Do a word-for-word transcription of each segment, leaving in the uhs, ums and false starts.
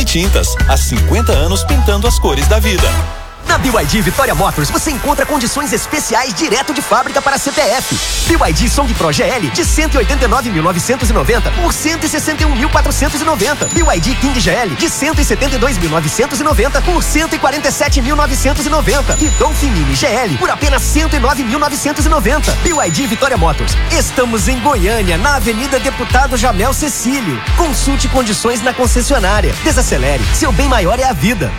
Tintas, há cinquenta anos pintando as cores da vida. Na B Y D Vitória Motors você encontra condições especiais direto de fábrica para C P F. B Y D Song Pro G L de cento e oitenta e nove mil novecentos e noventa por cento e sessenta e um mil quatrocentos e noventa. B Y D King G L de cento e setenta e dois mil novecentos e noventa por cento e quarenta e sete mil novecentos e noventa. E Dolphin Mini G L por apenas cento e nove mil novecentos e noventa. B Y D Vitória Motors. Estamos em Goiânia, na Avenida Deputado Jamel Cecílio. Consulte condições na concessionária. Desacelere, seu bem maior é a vida.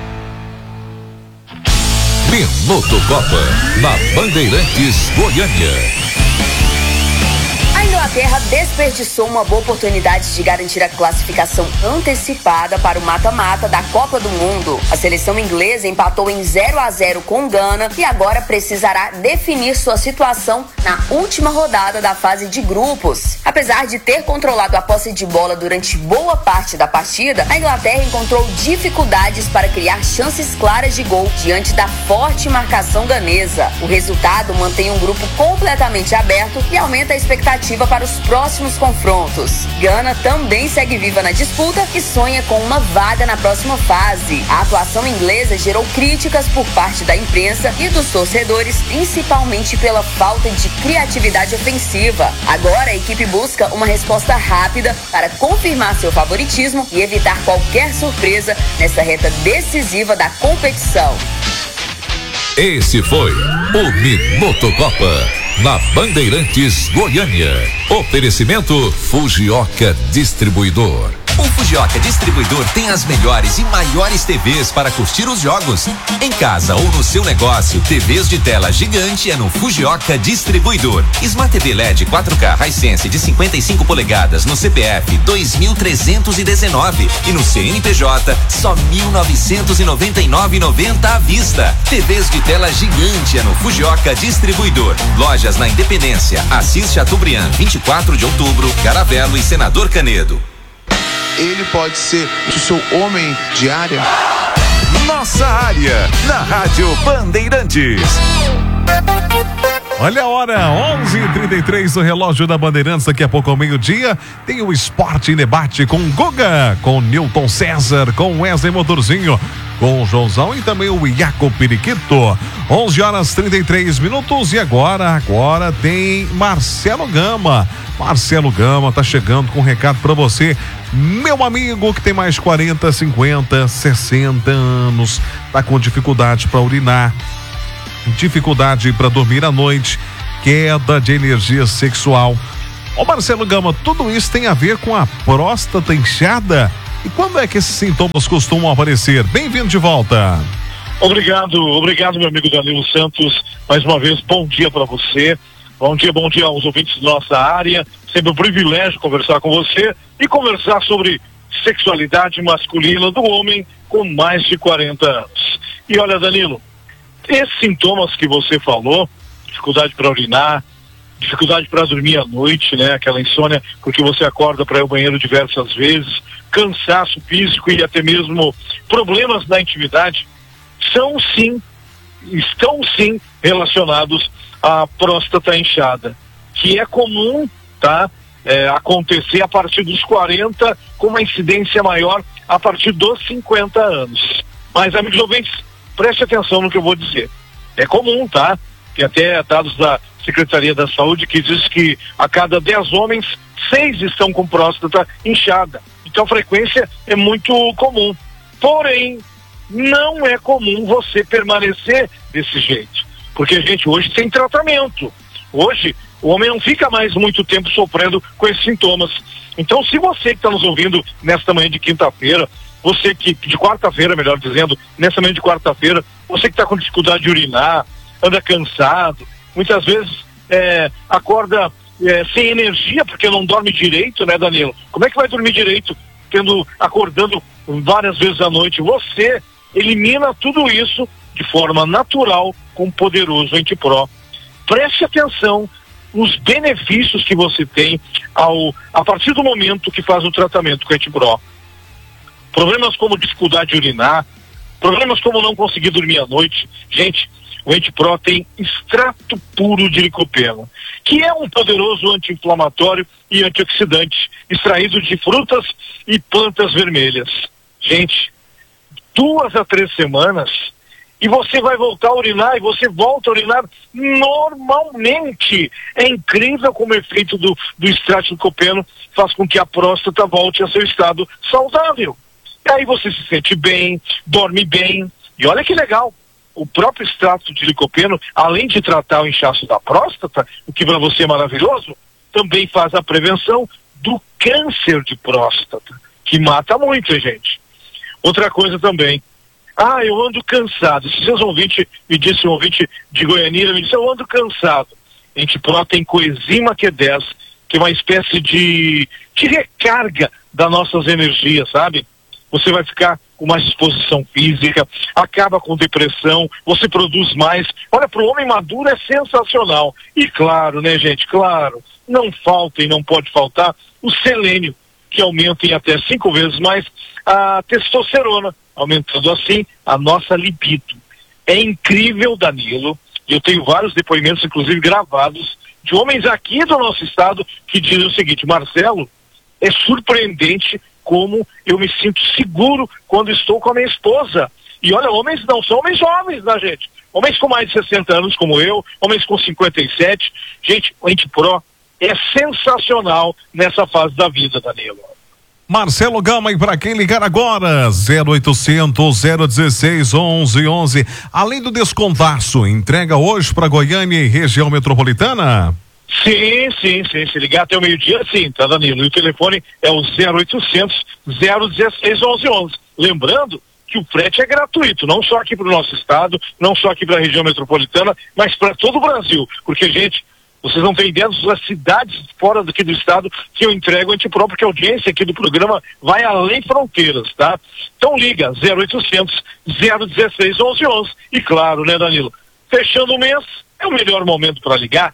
Minuto Copa, na Bandeirantes Goiânia. A Inglaterra desperdiçou uma boa oportunidade de garantir a classificação antecipada para o mata-mata da Copa do Mundo. A seleção inglesa empatou em zero a zero com Gana e agora precisará definir sua situação na última rodada da fase de grupos. Apesar de ter controlado a posse de bola durante boa parte da partida, a Inglaterra encontrou dificuldades para criar chances claras de gol diante da forte marcação ganesa. O resultado mantém um grupo completamente aberto e aumenta a expectativa para os próximos confrontos. Gana também segue viva na disputa e sonha com uma vaga na próxima fase. A atuação inglesa gerou críticas por parte da imprensa e dos torcedores, principalmente pela falta de criatividade ofensiva. Agora a equipe busca uma resposta rápida para confirmar seu favoritismo e evitar qualquer surpresa nessa reta decisiva da competição. Esse foi o Minuto Copa, na Bandeirantes Goiânia. Oferecimento Fujioka Distribuidor. O Fujioka Distribuidor tem as melhores e maiores T Vs para curtir os jogos. Em casa ou no seu negócio, T Vs de tela gigante é no Fujioka Distribuidor. Smart T V L E D quatro K Hisense de cinquenta e cinco polegadas no C P F dois mil trezentos e dezenove e no C N P J só mil novecentos e noventa e nove reais e noventa centavos à vista. T Vs de tela gigante é no Fujioka Distribuidor. Lojas na Independência, Assis Chateaubriand, vinte e quatro de outubro, Caravelo e Senador Canedo. Ele pode ser o seu homem de área. Nossa área, na Rádio Bandeirantes. Olha a hora, onze e trinta e três do relógio da Bandeirantes. Daqui a pouco ao meio-dia tem o Esporte em Debate com Guga, com Newton César, com Wesley Motorzinho, com o Joãozão e também o Iaco Periquito. onze horas e trinta e três minutos e agora, agora tem Marcelo Gama. Marcelo Gama tá chegando com um recado para você, meu amigo que tem mais quarenta, cinquenta, sessenta anos, tá com dificuldade para urinar, dificuldade para dormir à noite, queda de energia sexual. Ô Marcelo Gama, tudo isso tem a ver com a próstata inchada? E quando é que esses sintomas costumam aparecer? Bem-vindo de volta. Obrigado, obrigado meu amigo Danilo Santos, mais uma vez bom dia para você, bom dia, bom dia aos ouvintes da nossa área, sempre um privilégio conversar com você e conversar sobre sexualidade masculina do homem com mais de quarenta anos. E olha Danilo, esses sintomas que você falou, dificuldade para urinar, dificuldade para dormir à noite, né? Aquela insônia porque você acorda para ir ao banheiro diversas vezes, cansaço físico e até mesmo problemas na intimidade, são sim, estão sim relacionados à próstata inchada, que é comum, tá? É, acontecer a partir dos quarenta, com uma incidência maior a partir dos cinquenta anos. Mas, amigos ouvintes, preste atenção no que eu vou dizer. É comum, tá? Tem até dados da Secretaria da Saúde que diz que a cada dez homens, seis estão com próstata inchada. Então a frequência é muito comum. Porém, não é comum você permanecer desse jeito. Porque, gente, hoje tem tratamento. Hoje, o homem não fica mais muito tempo sofrendo com esses sintomas. Então, se você que está nos ouvindo nesta manhã de quinta-feira, você que, de quarta-feira, melhor dizendo, nessa manhã de quarta-feira, você que está com dificuldade de urinar, anda cansado, muitas vezes é, acorda é, sem energia porque não dorme direito, né, Danilo? Como é que vai dormir direito tendo, acordando várias vezes à noite? Você elimina tudo isso de forma natural com o poderoso Antipro. Preste atenção nos benefícios que você tem ao, a partir do momento que faz o tratamento com o Antipro. Problemas como dificuldade de urinar, problemas como não conseguir dormir à noite. Gente, o Antipro tem extrato puro de licopeno, que é um poderoso anti-inflamatório e antioxidante, extraído de frutas e plantas vermelhas. gente, duas a três semanas, e você vai voltar a urinar, e você volta a urinar normalmente. É incrível como o efeito do, do extrato de licopeno faz com que a próstata volte a seu estado saudável. E aí você se sente bem, dorme bem, e olha que legal, o próprio extrato de licopeno, além de tratar o inchaço da próstata, o que para você é maravilhoso, também faz a prevenção do câncer de próstata, que mata muito, gente. Outra coisa também, ah, eu ando cansado. Se seus ouvintes, me disse um ouvinte de Goianira, me disse, eu ando cansado. Antipro tem coenzima Q dez, que é uma espécie de, de recarga das nossas energias, sabe? Você vai ficar com mais disposição física, acaba com depressão, você produz mais. Olha, para o homem maduro é sensacional. E claro, né, gente, claro, não falta e não pode faltar o selênio, que aumenta em até cinco vezes mais a testosterona, aumentando assim a nossa libido. É incrível, Danilo, e eu tenho vários depoimentos, inclusive gravados, de homens aqui do nosso estado que dizem o seguinte: Marcelo, é surpreendente como eu me sinto seguro quando estou com a minha esposa. E olha, homens não são homens jovens, né, gente? Homens com mais de sessenta anos como eu, homens com cinquenta e sete. Gente, o Antipro é sensacional nessa fase da vida, Danilo. Marcelo Gama, e para quem ligar agora, zero oitocentos, zero dezesseis, onze onze. Além do descontaço, entrega hoje para Goiânia e região metropolitana? Sim, sim, sim. Se ligar até o meio-dia, sim, tá, Danilo? E o telefone é o zero oitocentos, zero dezesseis, onze onze. Lembrando que o frete é gratuito, não só aqui para o nosso estado, não só aqui para a região metropolitana, mas para todo o Brasil. Porque, gente, vocês não têm ideia das cidades fora daqui do estado que eu entrego Antipro, porque a audiência aqui do programa vai além fronteiras, tá? Então liga, zero oitocentos, zero dezesseis, onze onze. E claro, né, Danilo? Fechando o mês, é o melhor momento para ligar.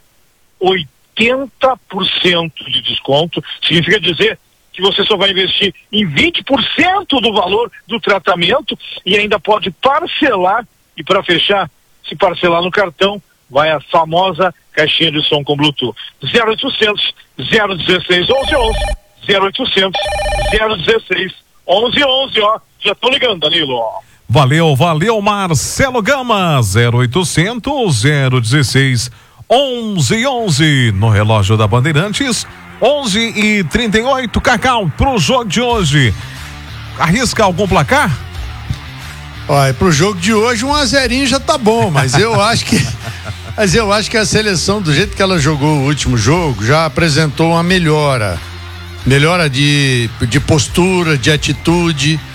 oitenta por cento de desconto, significa dizer que você só vai investir em vinte por cento do valor do tratamento e ainda pode parcelar. E para fechar, se parcelar no cartão, vai a famosa caixinha de som com Bluetooth. zero oitocentos, zero dezesseis, onze onze. zero oitocentos, zero dezesseis, onze onze, ó. Já tô ligando, Danilo, ó. Valeu, valeu, Marcelo Gama. zero oitocentos, zero dezesseis, onze onze. No relógio da Bandeirantes, onze e trinta e oito. Cacau, pro jogo de hoje, arrisca algum placar? Olha, pro jogo de hoje um a zerinho já tá bom, mas eu acho que mas eu acho que a seleção, do jeito que ela jogou o último jogo, já apresentou uma melhora melhora de, de postura, de atitude.